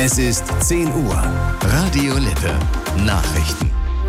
Es ist 10 Uhr. Radio Lippe. Nachrichten.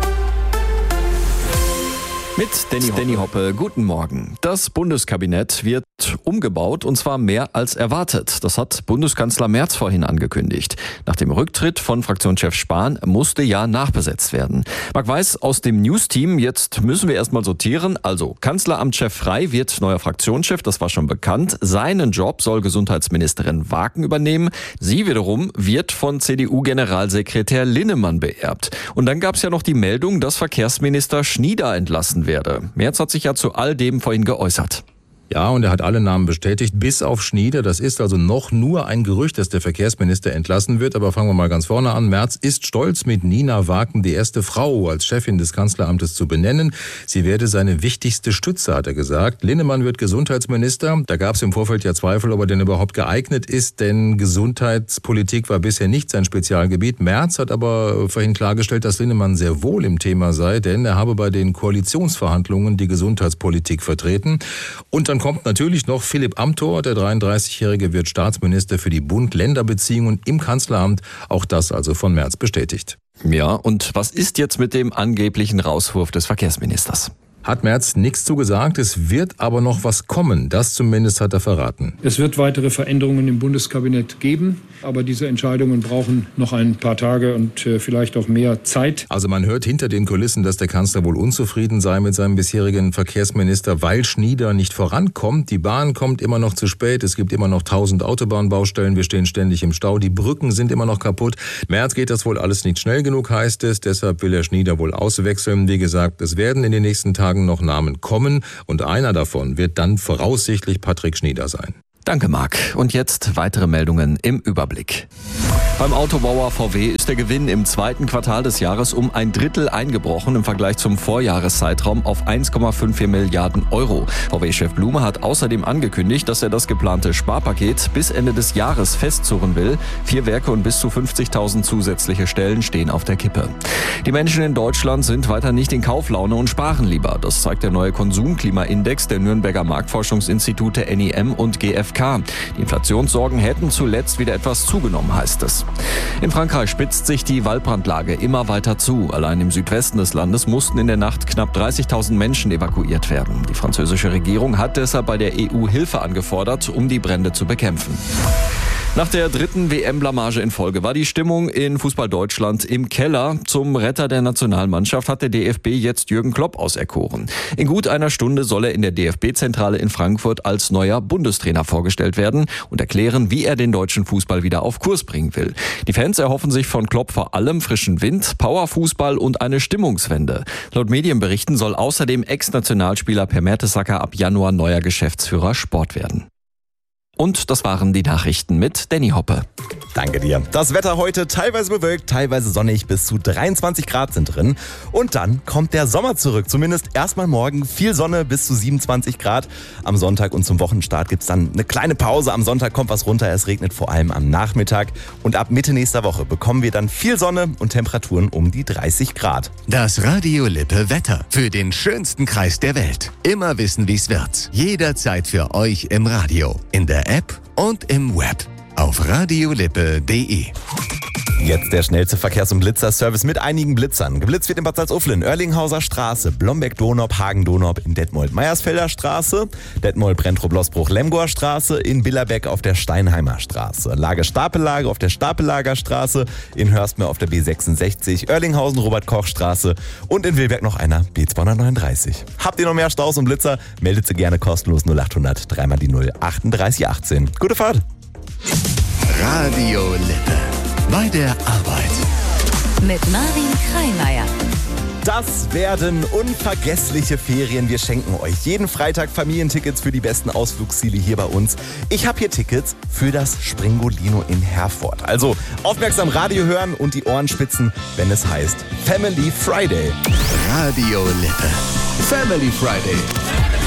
Mit Danny Hoppe, guten Morgen. Das Bundeskabinett wird umgebaut und zwar mehr als erwartet. Das hat Bundeskanzler Merz vorhin angekündigt. Nach dem Rücktritt von Fraktionschef Spahn musste ja nachbesetzt werden. Marc Weiß aus dem News-Team, jetzt müssen wir erstmal sortieren. Also Kanzleramtschef Frey wird neuer Fraktionschef, das war schon bekannt. Seinen Job soll Gesundheitsministerin Waken übernehmen. Sie wiederum wird von CDU-Generalsekretär Linnemann beerbt. Und dann gab es ja noch die Meldung, dass Verkehrsminister Schnieder entlassen werde. Merz hat sich ja zu all dem vorhin geäußert. Ja, und er hat alle Namen bestätigt, bis auf Schnieder. Das ist also noch nur ein Gerücht, dass der Verkehrsminister entlassen wird. Aber fangen wir mal ganz vorne an. Merz ist stolz, mit Nina Waken die erste Frau als Chefin des Kanzleramtes zu benennen. Sie werde seine wichtigste Stütze, hat er gesagt. Linnemann wird Gesundheitsminister. Da gab es im Vorfeld ja Zweifel, ob er denn überhaupt geeignet ist, denn Gesundheitspolitik war bisher nicht sein Spezialgebiet. Merz hat aber vorhin klargestellt, dass Linnemann sehr wohl im Thema sei, denn er habe bei den Koalitionsverhandlungen die Gesundheitspolitik vertreten. Und dann kommt natürlich noch Philipp Amthor, der 33-Jährige wird Staatsminister für die Bund-Länder-Beziehungen im Kanzleramt. Auch das also von Merz bestätigt. Ja, und was ist jetzt mit dem angeblichen Rauswurf des Verkehrsministers? Hat Merz nichts zugesagt, es wird aber noch was kommen. Das zumindest hat er verraten. Es wird weitere Veränderungen im Bundeskabinett geben, aber diese Entscheidungen brauchen noch ein paar Tage und vielleicht auch mehr Zeit. Also man hört hinter den Kulissen, dass der Kanzler wohl unzufrieden sei mit seinem bisherigen Verkehrsminister, weil Schnieder nicht vorankommt. Die Bahn kommt immer noch zu spät, es gibt immer noch 1000 Autobahnbaustellen, wir stehen ständig im Stau, die Brücken sind immer noch kaputt. Merz geht das wohl alles nicht schnell genug, heißt es, deshalb will er Schnieder wohl auswechseln. Wie gesagt, es werden in den nächsten Tagen noch Namen kommen und einer davon wird dann voraussichtlich Patrick Schnieder sein. Danke, Marc. Und jetzt weitere Meldungen im Überblick. Beim Autobauer VW ist der Gewinn im zweiten Quartal des Jahres um ein Drittel eingebrochen im Vergleich zum Vorjahreszeitraum auf 1,54 Milliarden Euro. VW-Chef Blume hat außerdem angekündigt, dass er das geplante Sparpaket bis Ende des Jahres festzurren will. 4 Werke und bis zu 50.000 zusätzliche Stellen stehen auf der Kippe. Die Menschen in Deutschland sind weiter nicht in Kauflaune und sparen lieber. Das zeigt der neue Konsumklimaindex der Nürnberger Marktforschungsinstitute NIM und GfK. Die Inflationssorgen hätten zuletzt wieder etwas zugenommen, heißt es. In Frankreich spitzt sich die Waldbrandlage immer weiter zu. Allein im Südwesten des Landes mussten in der Nacht knapp 30.000 Menschen evakuiert werden. Die französische Regierung hat deshalb bei der EU Hilfe angefordert, um die Brände zu bekämpfen. Nach der dritten WM-Blamage in Folge war die Stimmung in Fußball Deutschland im Keller. Zum Retter der Nationalmannschaft hat der DFB jetzt Jürgen Klopp auserkoren. In gut einer Stunde soll er in der DFB-Zentrale in Frankfurt als neuer Bundestrainer vorgestellt werden und erklären, wie er den deutschen Fußball wieder auf Kurs bringen will. Die Fans erhoffen sich von Klopp vor allem frischen Wind, Powerfußball und eine Stimmungswende. Laut Medienberichten soll außerdem Ex-Nationalspieler Per Mertesacker ab Januar neuer Geschäftsführer Sport werden. Und das waren die Nachrichten mit Danny Hoppe. Danke dir. Das Wetter heute teilweise bewölkt, teilweise sonnig, bis zu 23 Grad sind drin. Und dann kommt der Sommer zurück. Zumindest erstmal morgen viel Sonne bis zu 27 Grad. Am Sonntag und zum Wochenstart gibt's dann eine kleine Pause. Am Sonntag kommt was runter. Es regnet vor allem am Nachmittag. Und ab Mitte nächster Woche bekommen wir dann viel Sonne und Temperaturen um die 30 Grad. Das Radio Lippe Wetter für den schönsten Kreis der Welt. Immer wissen, wie's wird. Jederzeit für euch im Radio, in der App und im Web. Auf radiolippe.de. Jetzt der schnellste Verkehrs- und Blitzerservice mit einigen Blitzern. Geblitzt wird in Bad Salzuflen, Oerlinghauser Straße, Blombeck-Donop, Hagen-Donop in Detmold-Meiersfelder Straße, Detmold-Brentrop-Losbruch-Lemgoer Straße, in Billerbeck auf der Steinheimer Straße, Lage-Stapellager auf der Stapellager Straße, in Hörstmer auf der B66, Oerlinghausen, Robert-Koch-Straße und in Wilberg noch einer B239. Habt ihr noch mehr Staus und Blitzer? Meldet sie gerne kostenlos 0800 3 mal die 0 38 18. Gute Fahrt! Radio Lippe. Bei der Arbeit. Mit Marvin Kreimeier. Das werden unvergessliche Ferien. Wir schenken euch jeden Freitag Familientickets für die besten Ausflugsziele hier bei uns. Ich habe hier Tickets für das Springolino in Herford. Also aufmerksam Radio hören und die Ohren spitzen, wenn es heißt Family Friday. Radio Lippe. Family Friday.